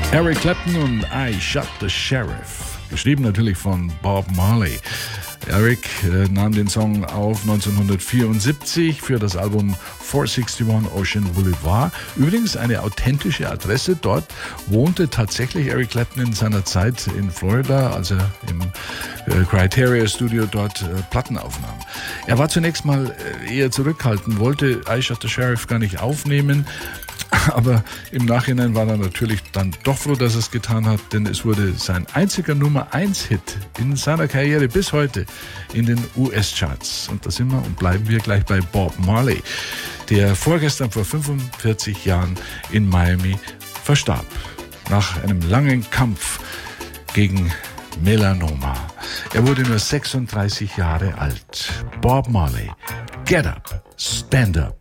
Eric Clapton und I Shot the Sheriff. Geschrieben natürlich von Bob Marley. Eric nahm den Song auf 1974 für das Album 461 Ocean Boulevard. Übrigens eine authentische Adresse. Dort wohnte tatsächlich Eric Clapton in seiner Zeit in Florida, als er im Criteria Studio dort Platten aufnahm. Er war zunächst mal eher zurückhaltend, wollte I Shot the Sheriff gar nicht aufnehmen. Aber im Nachhinein war er natürlich dann doch froh, dass er es getan hat, denn es wurde sein einziger Nummer-1-Hit in seiner Karriere bis heute in den US-Charts. Und da sind wir und bleiben wir gleich bei Bob Marley, der vorgestern vor 45 Jahren in Miami verstarb. Nach einem langen Kampf gegen Melanoma. Er wurde nur 36 Jahre alt. Bob Marley, Get Up, Stand Up.